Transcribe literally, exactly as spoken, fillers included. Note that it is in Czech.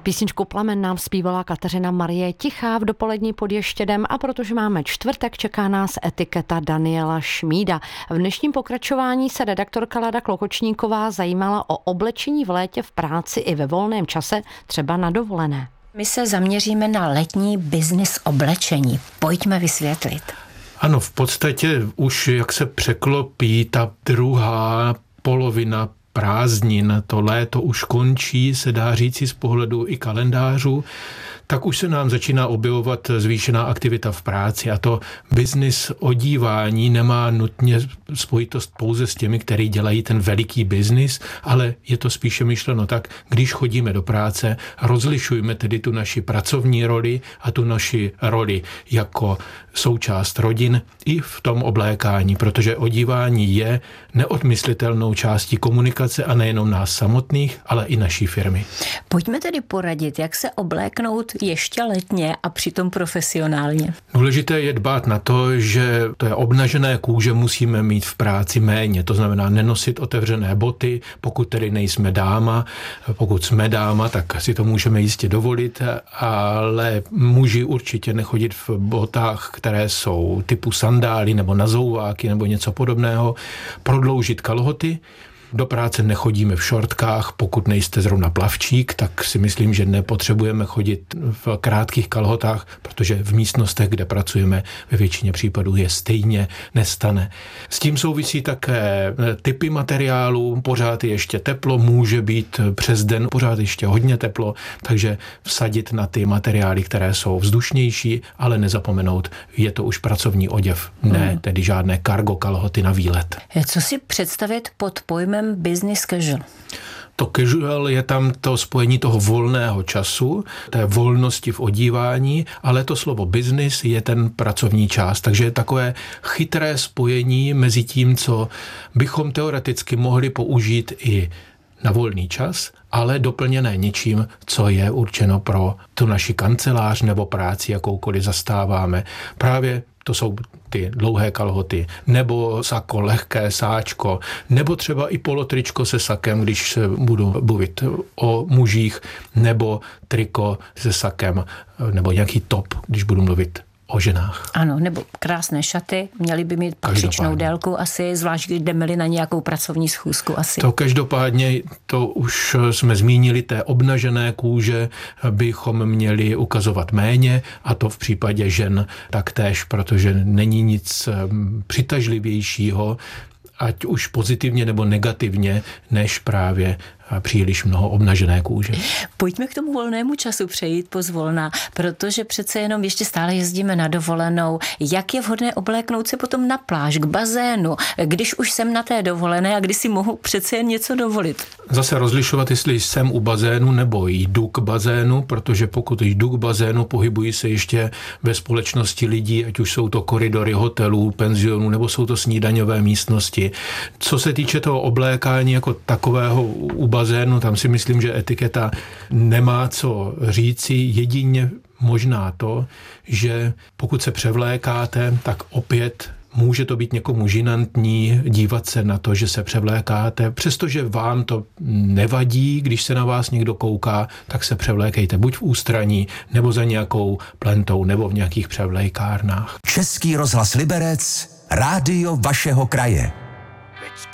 Písničku Plamen nám zpívala Kateřina Marie Tichá v dopolední pod Ještědem a protože máme čtvrtek, čeká nás etiketa Daniela Šmída. V dnešním pokračování se redaktorka Lada Klokočníková zajímala o oblečení v létě v práci i ve volném čase, třeba na dovolené. My se zaměříme na letní biznis oblečení. Pojďme vysvětlit. Ano, v podstatě už jak se překlopí ta druhá polovina prázdnin, to léto už končí, se dá říci z pohledu i kalendářů, tak už se nám začíná objevovat zvýšená aktivita v práci a to biznis odívání nemá nutně spojitost pouze s těmi, kteří dělají ten veliký biznis, ale je to spíše myšleno tak, když chodíme do práce, rozlišujme tedy tu naši pracovní roli a tu naši roli jako součást rodin i v tom oblékání, protože odívání je neodmyslitelnou částí komunikace a nejenom nás samotných, ale i naší firmy. Pojďme tedy poradit, jak se obléknout ještě letně a přitom profesionálně. Důležité je dbát na to, že to je obnažené kůže musíme mít v práci méně, to znamená nenosit otevřené boty, pokud tedy nejsme dáma, pokud jsme dáma, tak si to můžeme jistě dovolit, ale muži určitě nechodit v botách, které jsou typu sandály nebo nazouváky nebo něco podobného, prodloužit kalhoty. Do práce nechodíme v šortkách, pokud nejste zrovna plavčík, tak si myslím, že nepotřebujeme chodit v krátkých kalhotách, protože v místnostech, kde pracujeme, ve většině případů je stejně nestane. S tím souvisí také typy materiálů, pořád je ještě teplo, může být přes den pořád ještě hodně teplo, takže vsadit na ty materiály, které jsou vzdušnější, ale nezapomenout, je to už pracovní oděv, ne tedy žádné cargo kalhoty na výlet. Co si představit pod pojmem business casual? To casual je tam to spojení toho volného času, té volnosti v odívání, ale to slovo business je ten pracovní čas. Takže je takové chytré spojení mezi tím, co bychom teoreticky mohli použít i na volný čas, ale doplněné něčím, co je určeno pro tu naši kancelář nebo práci, jakoukoliv zastáváme. Právě to jsou ty dlouhé kalhoty, nebo sako, lehké sáčko, nebo třeba i polotričko se sakem, když se budu bavit o mužích, nebo triko se sakem, nebo nějaký top, když budu mluvit o ženách. Ano, nebo krásné šaty, měly by mít patřičnou délku asi, zvlášť když jdeme na nějakou pracovní schůzku asi. To každopádně, to už jsme zmínili, té obnažené kůže bychom měli ukazovat méně a to v případě žen taktéž, protože není nic přitažlivějšího, ať už pozitivně nebo negativně, než právě příliš mnoho obnažené kůže. Pojďme k tomu volnému času přejít pozvolna, protože přece jenom ještě stále jezdíme na dovolenou. Jak je vhodné obléknout se potom na pláž, k bazénu, když už jsem na té dovolené a kdy si mohu přece jen něco dovolit? Zase rozlišovat, jestli jsem u bazénu nebo jdu k bazénu, protože pokud jdu k bazénu, pohybují se ještě ve společnosti lidí, ať už jsou to koridory hotelů, penzionů, nebo jsou to snídaňové místnosti. Co se týče toho oblékání jako takového u bazénu, tam si myslím, že etiketa nemá co říci, jedině možná to, že pokud se převlékáte, tak opět může to být někomu žinantní dívat se na to, že se převlékáte. Přestože vám to nevadí, když se na vás někdo kouká, tak se převlékejte buď v ústraní, nebo za nějakou plentou, nebo v nějakých převlékárnách. Český rozhlas Liberec, rádio vašeho kraje.